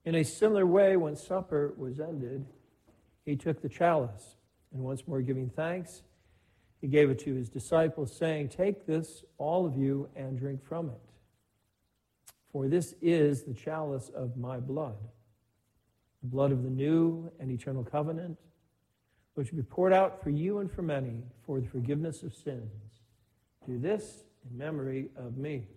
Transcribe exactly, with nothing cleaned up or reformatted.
In a similar way, when supper was ended, he took the chalice, and once more giving thanks, he gave it to his disciples, saying, "Take this, all of you, and drink from it. For this is the chalice of my blood, the blood of the new and eternal covenant, which will be poured out for you and for many for the forgiveness of sins. Do this in memory of me."